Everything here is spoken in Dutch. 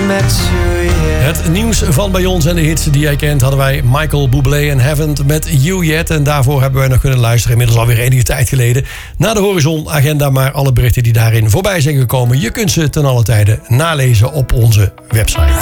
Het nieuws van bij ons en de hits die jij kent hadden wij Michael Bublé en Haven't Met You Yet. En daarvoor hebben wij nog kunnen luisteren, inmiddels alweer enige tijd geleden, naar de Horizon Agenda. Maar alle berichten die daarin voorbij zijn gekomen, je kunt ze ten alle tijde nalezen op onze website.